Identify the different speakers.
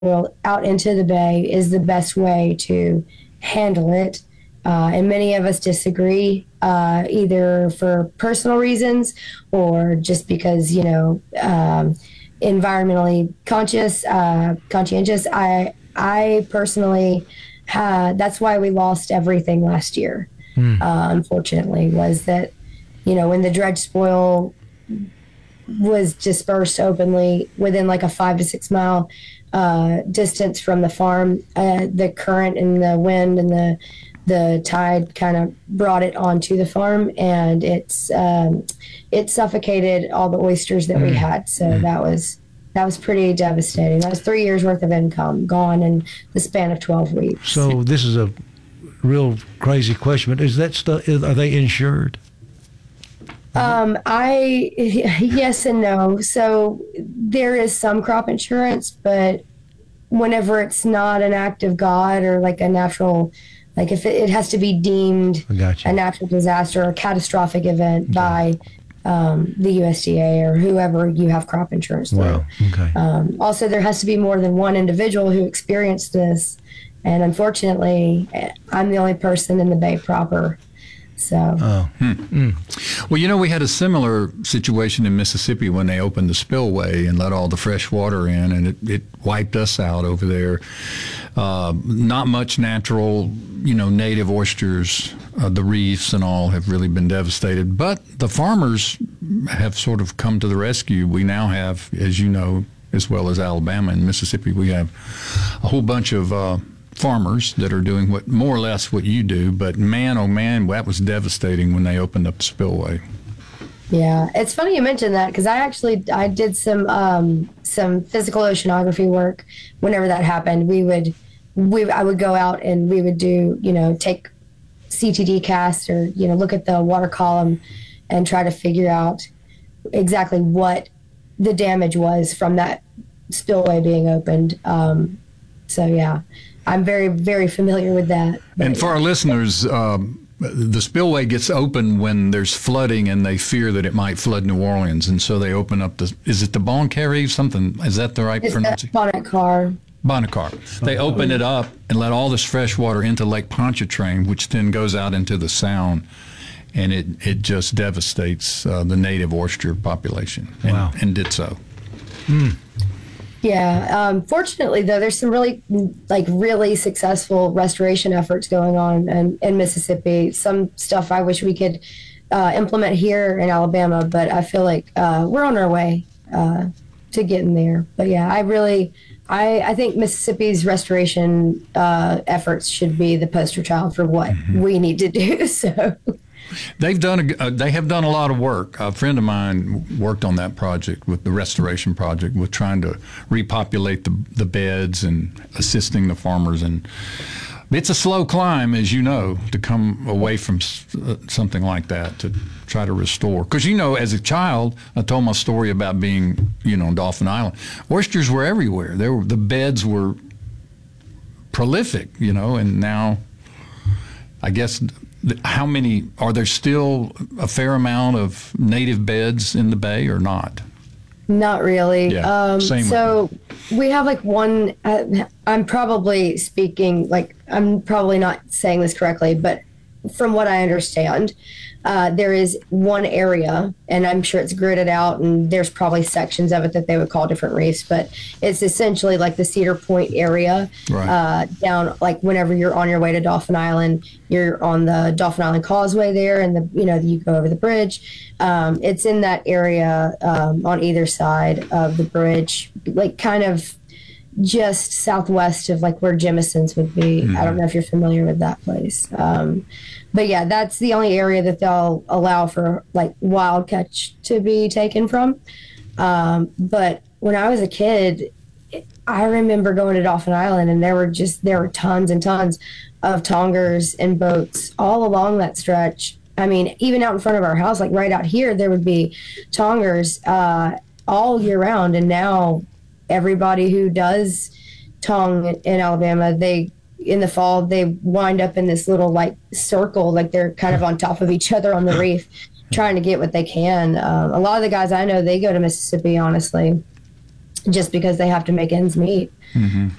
Speaker 1: out into the bay is the best way to handle it. And many of us disagree, either for personal reasons or just because, environmentally conscientious. I personally that's why we lost everything last year. Unfortunately, was that, when the dredge spoil was dispersed openly within like a 5 to 6 mile distance from the farm, the current and the wind and the tide kind of brought it onto the farm, and it suffocated all the oysters that we had. So that was pretty devastating. That was 3 years worth of income gone in the span of 12 weeks.
Speaker 2: So this is a real crazy question, but is that stuff, are they insured?
Speaker 1: Yes and no. So there is some crop insurance, but whenever it's not an act of God or like a natural, like if it has to be deemed a natural disaster or a catastrophic event by the USDA or whoever you have crop insurance through.
Speaker 2: Wow. Okay.
Speaker 1: Also, there has to be more than one individual who experienced this, and unfortunately, I'm the only person in the bay proper. So.
Speaker 3: Well, we had a similar situation in Mississippi when they opened the spillway and let all the fresh water in, and it wiped us out over there. Not much natural, native oysters, the reefs and all have really been devastated. But the farmers have sort of come to the rescue. We now have, as you know, as well as Alabama and Mississippi, we have a whole bunch of farmers that are doing more or less what you do, but man, oh man, that was devastating when they opened up the spillway.
Speaker 1: Yeah, it's funny you mentioned that because I did some physical oceanography work. Whenever that happened, I would go out and we would do, take CTD casts or, look at the water column and try to figure out exactly what the damage was from that spillway being opened. So yeah, I'm very, very familiar with that.
Speaker 3: And for our listeners, the spillway gets open when there's flooding and they fear that it might flood New Orleans. And so they open up is it the Bon Carré something? Is that the right pronunciation? Bonnecar. They open it up and let all this fresh water into Lake Pontchartrain, which then goes out into the Sound. And it just devastates the native oyster population. And did so.
Speaker 1: Yeah. Fortunately, though, there's some really successful restoration efforts going on in Mississippi. Some stuff I wish we could implement here in Alabama, but I feel like we're on our way to getting there. But yeah, I think Mississippi's restoration efforts should be the poster child for what we need to do. So.
Speaker 3: They have done a lot of work. A friend of mine worked on that project, with the restoration project, with trying to repopulate the beds and assisting the farmers. And it's a slow climb, as you know, to come away from something like that, to try to restore. Because, as a child, I told my story about being, on Dauphin Island. Oysters were everywhere. The beds were prolific, and now, I guess. How many are there? Still a fair amount of native beds in the bay, or not?
Speaker 1: Not really.
Speaker 3: Yeah, same.
Speaker 1: So we have one. I'm probably not saying this correctly, but from what I understand, there is one area, and I'm sure it's gridded out, and there's probably sections of it that they would call different reefs, but it's essentially like the Cedar Point area,
Speaker 3: right.
Speaker 1: Down, whenever you're on your way to Dauphin Island, you're on the Dauphin Island Causeway there, and you go over the bridge. It's in that area on either side of the bridge, kind of just southwest of where Jemison's would be. I don't know if you're familiar with that place. But yeah, that's the only area that they'll allow for wild catch to be taken from. But when I was a kid, I remember going to Dauphin Island, and there were tons and tons of tongers and boats all along that stretch. I mean, even out in front of our house, right out here, there would be tongers all year round. And now everybody who does tong in Alabama, in the fall, they wind up in this little circle, they're kind of on top of each other on the reef, trying to get what they can. A lot of the guys I know, they go to Mississippi, honestly. just because they have to make ends meet.